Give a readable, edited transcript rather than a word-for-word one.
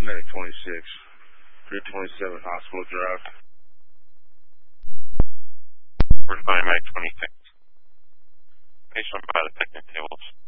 Medic 26, 327 Hospital Drive. We're fine, Medic 26. Patient by the picnic tables.